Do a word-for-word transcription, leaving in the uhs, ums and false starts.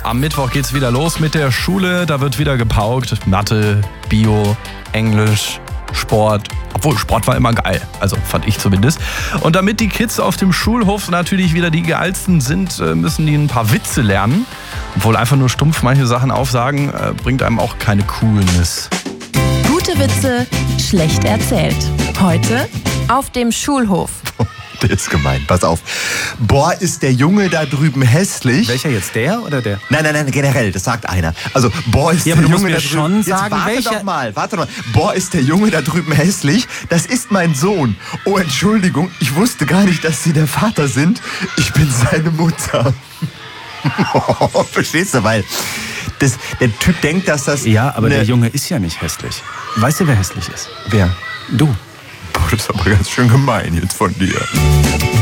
Am Mittwoch geht's wieder los mit der Schule. Da wird wieder gepaukt. Mathe, Bio, Englisch, Sport. Obwohl, Sport war immer geil. Also fand ich zumindest. Und damit die Kids auf dem Schulhof natürlich wieder die geilsten sind, müssen die ein paar Witze lernen. Obwohl einfach nur stumpf manche Sachen aufsagen, bringt einem auch keine Coolness. Gute Witze, schlecht erzählt. Heute auf dem Schulhof. Der ist gemein, pass auf. Boah, ist der Junge da drüben hässlich. Welcher jetzt, der oder der? Nein, nein, nein, generell, das sagt einer. Also, boah, ist Ja, der aber du musst Junge mir da schon drüben... sagen, Jetzt warte welcher- doch mal, warte doch mal. Boah, ist der Junge da drüben hässlich. Das ist mein Sohn. Oh, Entschuldigung, ich wusste gar nicht, dass Sie der Vater sind. Ich bin seine Mutter. Verstehst du, weil das, der Typ denkt, dass das... Ja, aber ne- der Junge ist ja nicht hässlich. Weißt du, wer hässlich ist? Wer? Du. Boah, das ist aber ganz schön gemein jetzt von dir.